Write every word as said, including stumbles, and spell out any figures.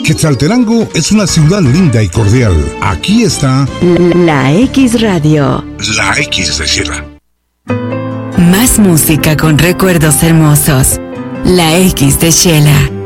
Quetzaltenango es una ciudad linda y cordial. Aquí está La X Radio. La X de Shela. Más música con recuerdos hermosos. La X de Shela.